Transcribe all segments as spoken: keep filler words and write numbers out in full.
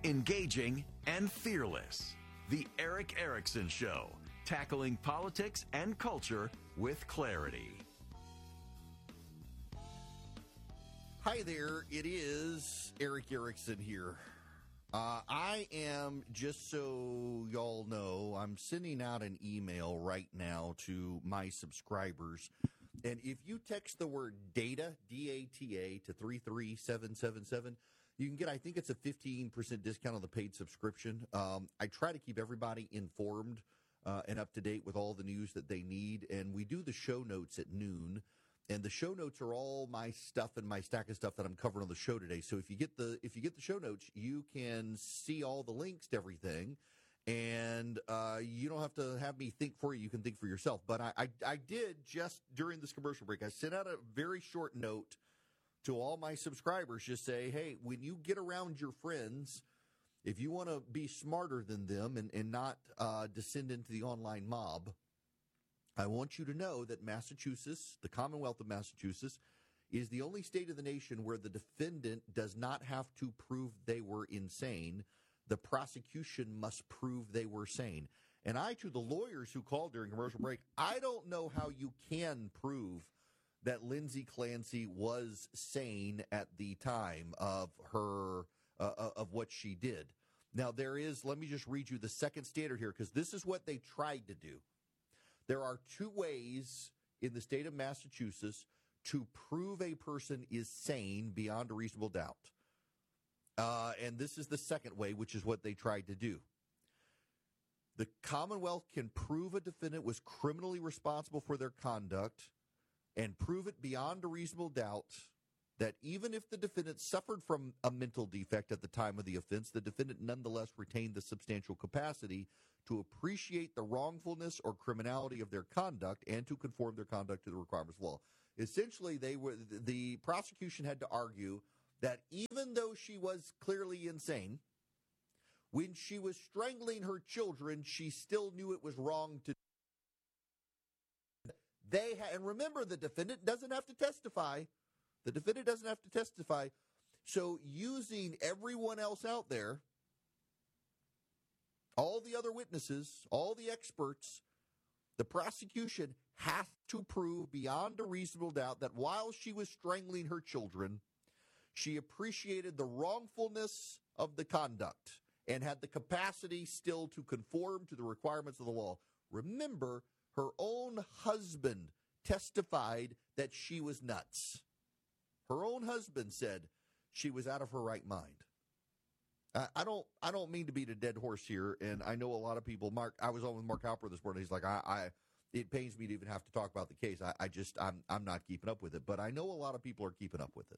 Engaging and fearless. The Erick Erickson Show, tackling politics and culture with clarity. Hi there, it is Erick Erickson here. Uh, I am, just so y'all know, I'm sending out an email right now to my subscribers. And if you text the word DATA, D A T A, to three three seven seven seven, you can get, I think it's a fifteen percent discount on the paid subscription. Um, I try to keep everybody informed uh, and up to date with all the news that they need. And we do the show notes at noon. And the show notes are all my stuff and my stack of stuff that I'm covering on the show today. So if you get the if you get the show notes, you can see all the links to everything. And uh, you don't have to have me think for you. You can think for yourself. But I, I, I did just during this commercial break, I sent out a very short note to all my subscribers. Just say, hey, when you get around your friends, if you want to be smarter than them and, and not uh, descend into the online mob, I want you to know that Massachusetts, the Commonwealth of Massachusetts, is the only state of the nation where the defendant does not have to prove they were insane. The prosecution must prove they were sane. And I, to the lawyers who called during commercial break, I don't know how you can prove that Lindsay Clancy was sane at the time of her uh, of what she did. Now, there is, let me just read you the second standard here, because this is what they tried to do. There are two ways in the state of Massachusetts to prove a person is sane beyond a reasonable doubt. Uh, and this is the second way, which is what they tried to do. The Commonwealth can prove a defendant was criminally responsible for their conduct and prove it beyond a reasonable doubt that even if the defendant suffered from a mental defect at the time of the offense, the defendant nonetheless retained the substantial capacity to appreciate the wrongfulness or criminality of their conduct and to conform their conduct to the requirements of law. Essentially, they were the prosecution had to argue that even though she was clearly insane, when she was strangling her children, she still knew it was wrong to do. They ha- and remember, the defendant doesn't have to testify. The defendant doesn't have to testify. So using everyone else out there, all the other witnesses, all the experts, the prosecution has to prove beyond a reasonable doubt that while she was strangling her children, she appreciated the wrongfulness of the conduct and had the capacity still to conform to the requirements of the law. Remember, her own husband testified that she was nuts. Her own husband said she was out of her right mind. I, I don't. I don't mean to beat a dead horse here, and I know a lot of people. Mark, I was on with Mark Halper this morning. He's like, I, I it pains me to even have to talk about the case. I, I just, I'm, I'm not keeping up with it. But I know a lot of people are keeping up with it.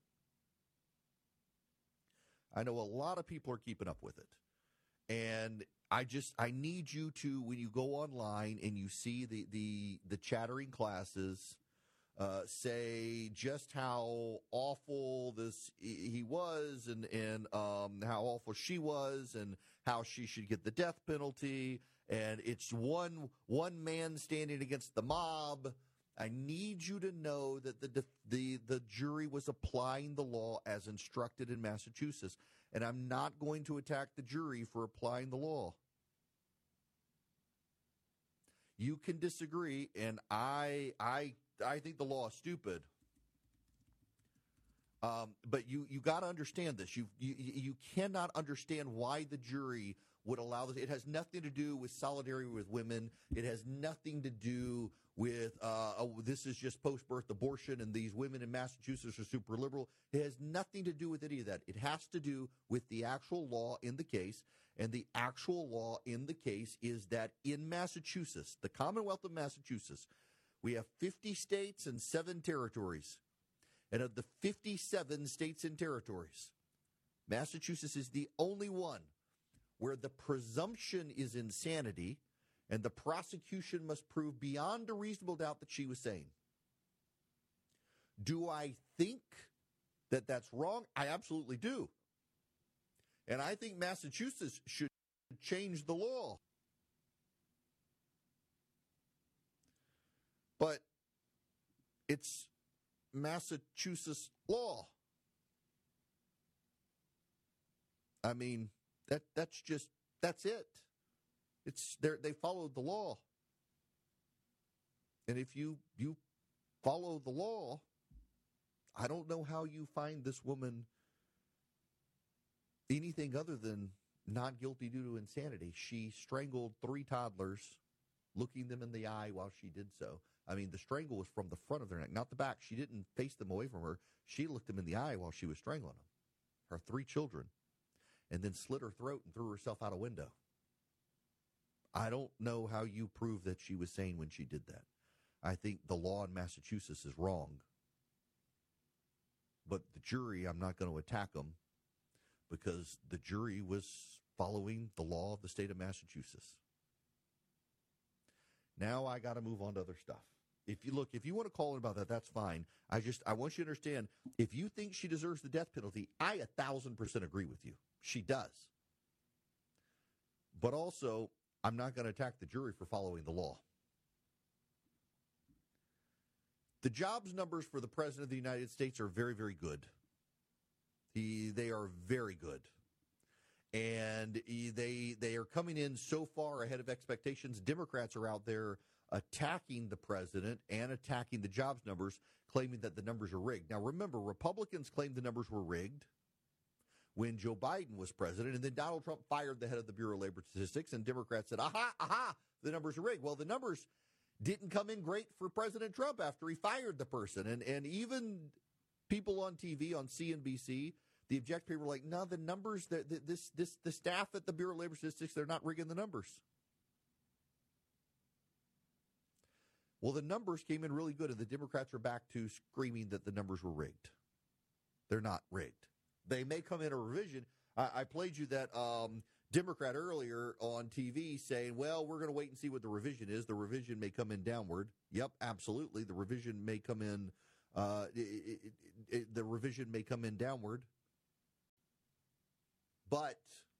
I know a lot of people are keeping up with it, and I just, I need you to, when you go online and you see the the the chattering classes. Uh, say just how awful this he was and, and um, how awful she was and how she should get the death penalty. And it's one one man standing against the mob. I need you to know that the the the jury was applying the law as instructed in Massachusetts. And I'm not going to attack the jury for applying the law. You can disagree, and I I. I think the law is stupid, um, but you you got to understand this. You, you you cannot understand why the jury would allow this. It has nothing to do with solidarity with women. It has nothing to do with uh, oh, this is just post-birth abortion and these women in Massachusetts are super liberal. It has nothing to do with any of that. It has to do with the actual law in the case, and the actual law in the case is that in Massachusetts, the Commonwealth of Massachusetts, we have fifty states and seven territories. And of the fifty-seven states and territories, Massachusetts is the only one where the presumption is insanity and the prosecution must prove beyond a reasonable doubt that she was sane. Do I think that that's wrong? I absolutely do. And I think Massachusetts should change the law. But it's Massachusetts law. I mean, That that's just that's it. It's they they followed the law. And if you you follow the law, I don't know how you find this woman anything other than not guilty due to insanity. She strangled three toddlers, looking them in the eye while she did so. I mean, the strangle was from the front of their neck, not the back. She didn't face them away from her. She looked them in the eye while she was strangling them, her three children, and then slit her throat and threw herself out a window. I don't know how you prove that she was sane when she did that. I think the law in Massachusetts is wrong. But the jury, I'm not going to attack them because the jury was following the law of the state of Massachusetts. Now I got to move on to other stuff. If you look, if you want to call in about that, that's fine. I just, I want you to understand, if you think she deserves the death penalty, I a thousand percent agree with you. She does. But also, I'm not going to attack the jury for following the law. The jobs numbers for the President of the United States are very, very good. He, they are very good. And he, they they are coming in so far ahead of expectations. Democrats are out there attacking the president and attacking the jobs numbers, claiming that the numbers are rigged. Now, remember, Republicans claimed the numbers were rigged when Joe Biden was president, and then Donald Trump fired the head of the Bureau of Labor Statistics, and Democrats said, aha, aha, the numbers are rigged. Well, the numbers didn't come in great for President Trump after he fired the person. And, and even people on T V, on C N B C, the object people were like, no, the numbers, the, the, this, this, the staff at the Bureau of Labor Statistics, they're not rigging the numbers. Well, the numbers came in really good, and the Democrats are back to screaming that the numbers were rigged. They're not rigged. They may come in a revision. I, I played you that um, Democrat earlier on T V saying, well, we're going to wait and see what the revision is. The revision may come in downward. Yep, absolutely. The revision may come in, uh, it, it, it, the revision may come in downward. But,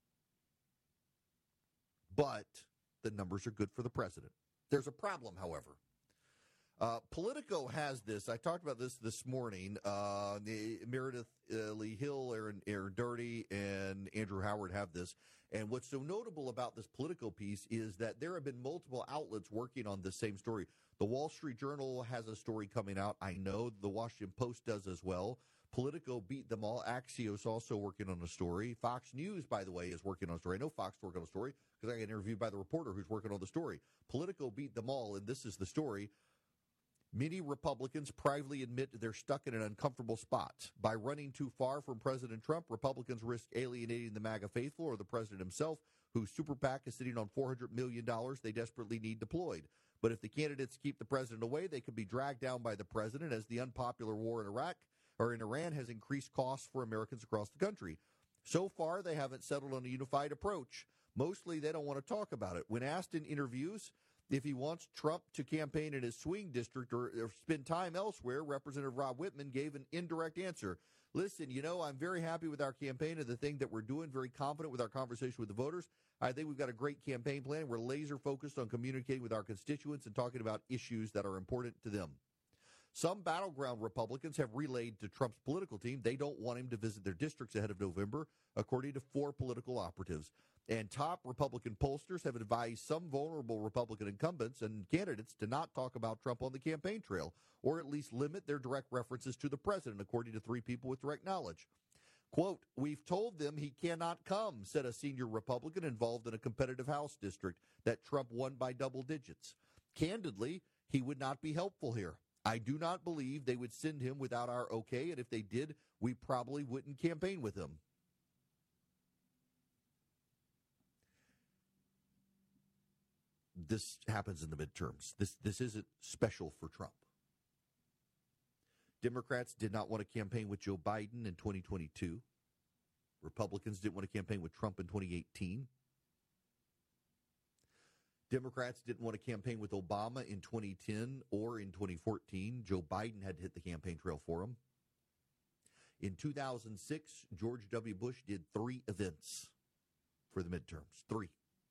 but the numbers are good for the president. There's a problem, however. Uh, Politico has this. I talked about this this morning. Uh, the, Meredith uh, Lee Hill, Aaron, Aaron Doherty, and Andrew Howard have this. And what's so notable about this Politico piece is that there have been multiple outlets working on this same story. The Wall Street Journal has a story coming out. I know the Washington Post does as well. Politico beat them all. Axios also working on a story. Fox News, by the way, is working on a story. I know Fox working on a story because I got interviewed by the reporter who's working on the story. Politico beat them all, and this is the story. Many Republicans privately admit they're stuck in an uncomfortable spot. By running too far from President Trump, Republicans risk alienating the MAGA faithful or the president himself, whose super PAC is sitting on four hundred million dollars they desperately need deployed. But if the candidates keep the president away, they could be dragged down by the president, as the unpopular war in Iraq or in Iran has increased costs for Americans across the country. So far, they haven't settled on a unified approach. Mostly, they don't want to talk about it. When asked in interviews if he wants Trump to campaign in his swing district or, or spend time elsewhere, Representative Rob Whitman gave an indirect answer. Listen, you know, I'm very happy with our campaign and the thing that we're doing, very confident with our conversation with the voters. I think we've got a great campaign plan. We're laser focused on communicating with our constituents and talking about issues that are important to them. Some battleground Republicans have relayed to Trump's political team they don't want him to visit their districts ahead of November, according to four political operatives. And top Republican pollsters have advised some vulnerable Republican incumbents and candidates to not talk about Trump on the campaign trail, or at least limit their direct references to the president, according to three people with direct knowledge. Quote, we've told them he cannot come, said a senior Republican involved in a competitive House district that Trump won by double digits. Candidly, he would not be helpful here. I do not believe they would send him without our okay, and if they did, we probably wouldn't campaign with him. This happens in the midterms. This this isn't special for Trump. Democrats did not want to campaign with Joe Biden in twenty twenty-two. Republicans didn't want to campaign with Trump in twenty eighteen. Democrats didn't want to campaign with Obama in twenty ten or in twenty fourteen. Joe Biden had to hit the campaign trail for him. In two thousand six, George W. Bush did three events for the midterms. Three.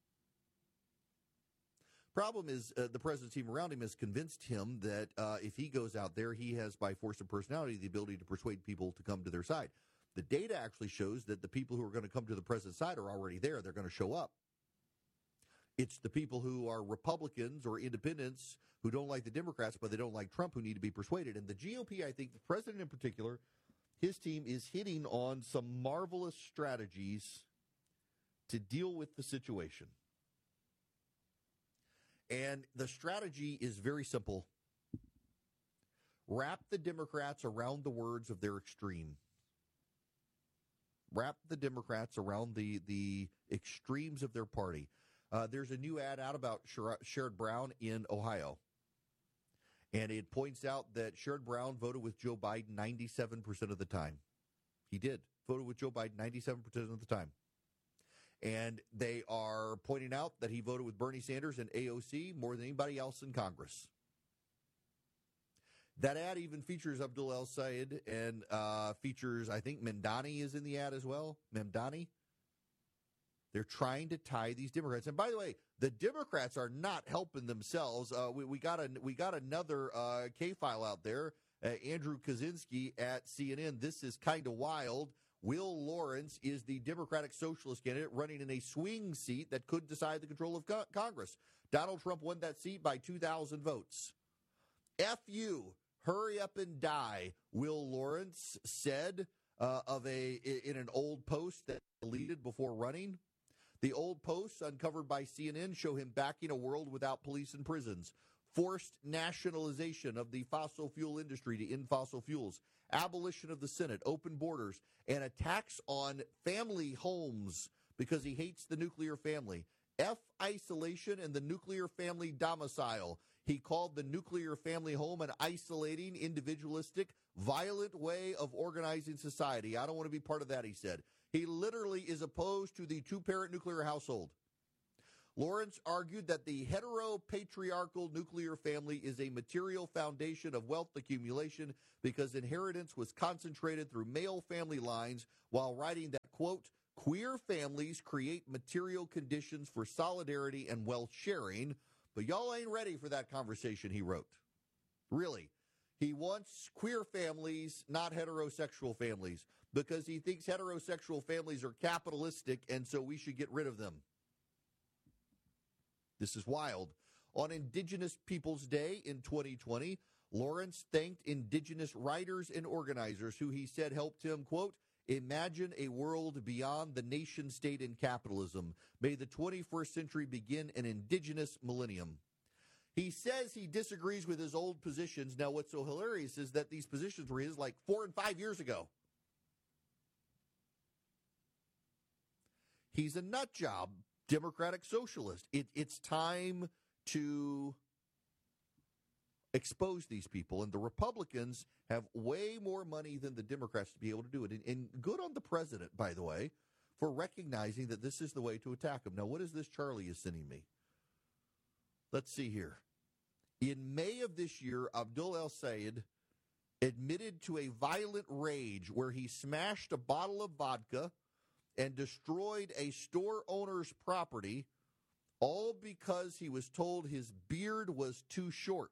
Problem is, uh, the president's team around him has convinced him that uh, if he goes out there, he has, by force of personality, the ability to persuade people to come to their side. The data actually shows that the people who are going to come to the president's side are already there. They're going to show up. It's the people who are Republicans or independents who don't like the Democrats, but they don't like Trump, who need to be persuaded. And the G O P, I think, the president in particular, his team is hitting on some marvelous strategies to deal with the situation. And the strategy is very simple. Wrap the Democrats around the words of their extreme. Wrap the Democrats around the, the extremes of their party. Uh, there's a new ad out about Sher- Sherrod Brown in Ohio. And it points out that Sherrod Brown voted with Joe Biden ninety-seven percent of the time. He did. Voted with Joe Biden ninety-seven percent of the time. And they are pointing out that he voted with Bernie Sanders and A O C more than anybody else in Congress. That ad even features Abdul El-Sayed and uh, features, I think, Mamdani is in the ad as well. Mamdani. They're trying to tie these Democrats. And by the way, the Democrats are not helping themselves. Uh, we, we got a, we got another uh, K-file out there, uh, Andrew Kaczynski at C N N. This is kind of wild. Will Lawrence is the Democratic Socialist candidate running in a swing seat that could decide the control of co- Congress. Donald Trump won that seat by two thousand votes. F you. Hurry up and die, Will Lawrence said uh, of a in an old post that deleted before running. The old posts uncovered by C N N show him backing a world without police and prisons, forced nationalization of the fossil fuel industry to end fossil fuels, abolition of the Senate, open borders, and attacks on family homes because he hates the nuclear family. F isolation and the nuclear family domicile. He called the nuclear family home an isolating, individualistic, violent way of organizing society. I don't want to be part of that, he said. He literally is opposed to the two-parent nuclear household. Lawrence argued that the heteropatriarchal nuclear family is a material foundation of wealth accumulation because inheritance was concentrated through male family lines, while writing that, quote, queer families create material conditions for solidarity and wealth sharing. But y'all ain't ready for that conversation, he wrote. Really. He wants queer families, not heterosexual families, because he thinks heterosexual families are capitalistic, and so we should get rid of them. This is wild. On Indigenous Peoples Day in twenty twenty, Lawrence thanked Indigenous writers and organizers who he said helped him, quote, imagine a world beyond the nation state and capitalism. May the twenty-first century begin an indigenous millennium. He says he disagrees with his old positions. Now, what's so hilarious is that these positions were his like four and five years ago. He's a nut job, Democratic socialist. It, it's time to expose these people. And the Republicans have way more money than the Democrats to be able to do it. And, and good on the president, by the way, for recognizing that this is the way to attack him. Now, what is this Charlie is sending me? Let's see here. In May of this year, Abdul El-Sayed admitted to a violent rage where he smashed a bottle of vodka and destroyed a store owner's property, all because he was told his beard was too short.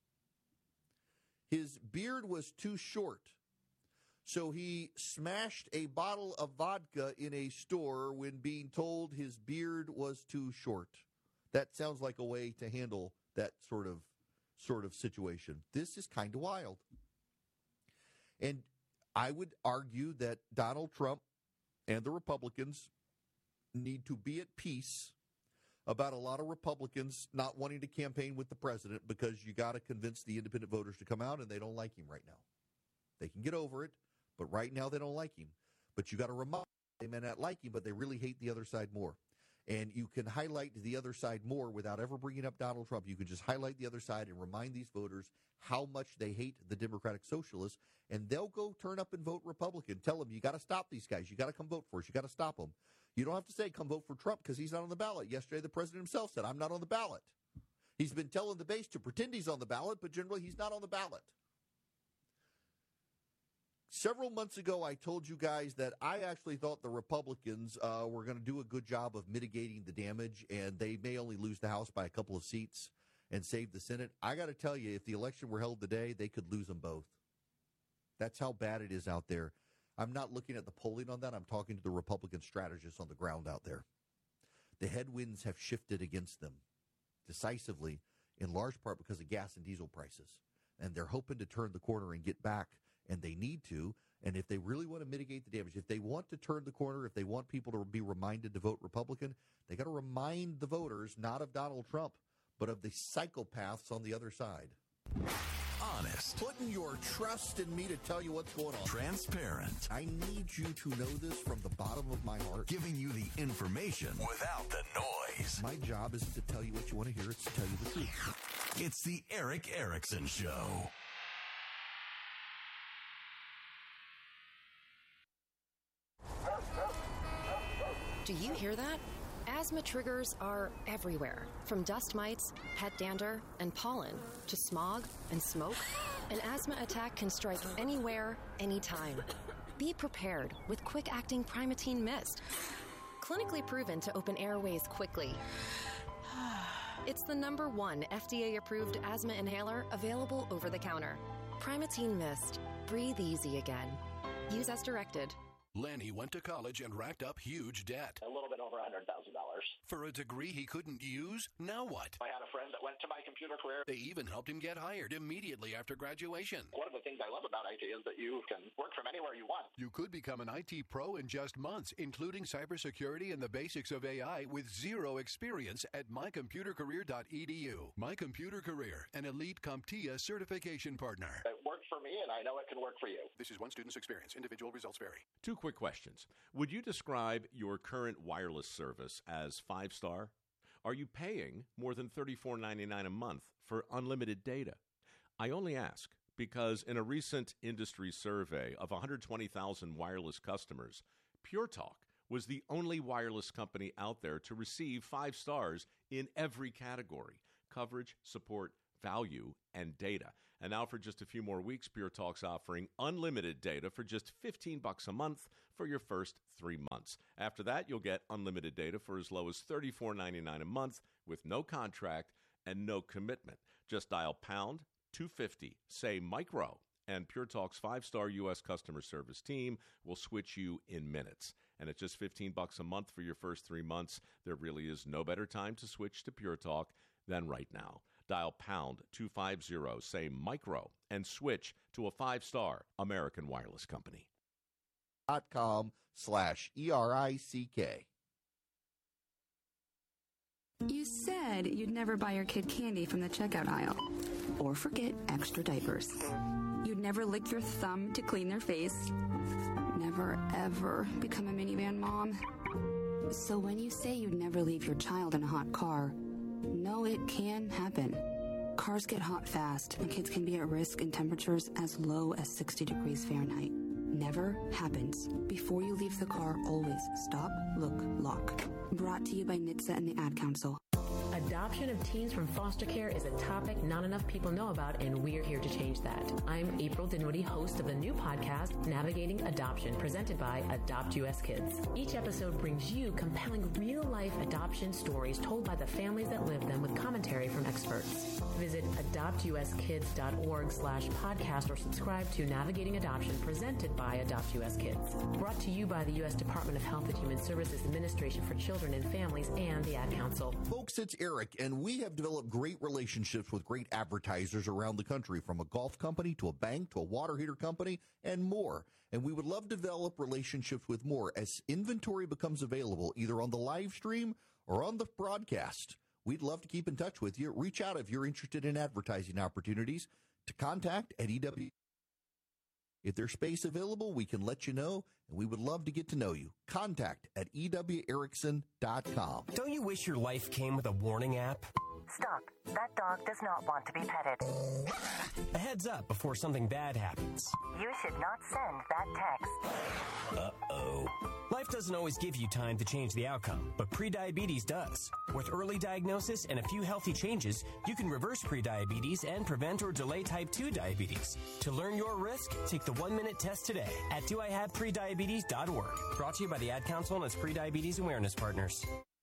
His beard was too short. So he smashed a bottle of vodka in a store when being told his beard was too short. That sounds like a way to handle that sort of sort of situation. This is kind of wild. And I would argue that Donald Trump and the Republicans need to be at peace about a lot of Republicans not wanting to campaign with the president because you got to convince the independent voters to come out, and they don't like him right now. They can get over it, but right now they don't like him. But you got to remind them they may not like him, but they really hate the other side more. And you can highlight the other side more without ever bringing up Donald Trump. You can just highlight the other side and remind these voters how much they hate the Democratic Socialists, and they'll go turn up and vote Republican. Tell them, you got to stop these guys. You got to come vote for us. You got to stop them. You don't have to say, come vote for Trump because he's not on the ballot. Yesterday, the president himself said, I'm not on the ballot. He's been telling the base to pretend he's on the ballot, but generally he's not on the ballot. Several months ago, I told you guys that I actually thought the Republicans uh, were going to do a good job of mitigating the damage, and they may only lose the House by a couple of seats and save the Senate. I got to tell you, if the election were held today, they could lose them both. That's how bad it is out there. I'm not looking at the polling on that. I'm talking to the Republican strategists on the ground out there. The headwinds have shifted against them decisively, in large part because of gas and diesel prices. And they're hoping to turn the corner and get back, and they need to. And if they really want to mitigate the damage, if they want to turn the corner, if they want people to be reminded to vote Republican, they got to remind the voters not of Donald Trump, but of the psychopaths on the other side. Honest. Putting your trust in me to tell you what's going on. Transparent. I need you to know this from the bottom of my heart. Giving you the information without the noise. My job isn't to tell you what you want to hear. It's to tell you the truth. It's the Erick Erickson Show. Do you hear that? Asthma triggers are everywhere, from dust mites, pet dander, and pollen, to smog and smoke. An asthma attack can strike anywhere, anytime. Be prepared with quick-acting Primatene Mist. Clinically proven to open airways quickly. It's the number one F D A-approved asthma inhaler available over the counter. Primatene Mist. Breathe easy again. Use as directed. Lanny went to college and racked up huge debt. A little bit over one hundred thousand dollars. For a degree he couldn't use? Now what? I had a friend that went to My Computer Career. They even helped him get hired immediately after graduation. One of the things I love about I T is that you can work from anywhere you want. You could become an I T pro in just months, including cybersecurity and the basics of A I with zero experience at my computer career dot e d u. My Computer Career, an elite CompTIA certification partner. It worked for me, and I know it can work for you. This is one student's experience. Individual results vary. Two quick questions. Would you describe your current wireless service as five-star? Are you paying more than thirty-four ninety-nine a month for unlimited data? I only ask because in a recent industry survey of one hundred twenty thousand wireless customers, Pure Talk was the only wireless company out there to receive five stars in every category: coverage, support, value, and data. And now for just a few more weeks, Pure Talk's offering unlimited data for just fifteen bucks a month for your first three months. After that, you'll get unlimited data for as low as thirty-four ninety-nine a month with no contract and no commitment. Just dial pound two fifty, say micro, and Pure Talk's five-star U S customer service team will switch you in minutes. And at just fifteen bucks a month for your first three months, there really is no better time to switch to Pure Talk than right now. Dial pound two fifty, say micro, and switch to a five-star American wireless company. Dot com slash E R I C K. You said you'd never buy your kid candy from the checkout aisle. Or forget extra diapers. You'd never lick your thumb to clean their face. Never, ever become a minivan mom. So when you say you'd never leave your child in a hot car, no, it can happen. Cars get hot fast, and kids can be at risk in temperatures as low as sixty degrees Fahrenheit. Never happens. Before you leave the car, always stop, look, lock. Brought to you by N H T S A and the Ad Council. Adoption of teens from foster care is a topic not enough people know about, and we're here to change that. I'm April Dinwiddie, host of the new podcast, Navigating Adoption, presented by Adopt U S Kids. Each episode brings you compelling real-life adoption stories told by the families that live them with commentary from experts. Visit adopt u s kids dot org slash podcast or subscribe to Navigating Adoption, presented by Adopt U S Kids. Brought to you by the U S Department of Health and Human Services Administration for Children and Families and the Ad Council. Folks, it's Eric, and we have developed great relationships with great advertisers around the country, from a golf company to a bank to a water heater company and more. And we would love to develop relationships with more as inventory becomes available, either on the live stream or on the broadcast. We'd love to keep in touch with you. Reach out if you're interested in advertising opportunities to contact at E W. If there's space available, we can let you know, and we would love to get to know you. Contact at E W Erickson dot com. Don't you wish your life came with a warning app? Stop. That dog does not want to be petted. A heads up before something bad happens. You should not send that text. Uh-oh. Life doesn't always give you time to change the outcome, but prediabetes does. With early diagnosis and a few healthy changes, you can reverse prediabetes and prevent or delay type two diabetes. To learn your risk, take the one-minute test today at do I have prediabetes dot org. Brought to you by the Ad Council and its prediabetes awareness partners.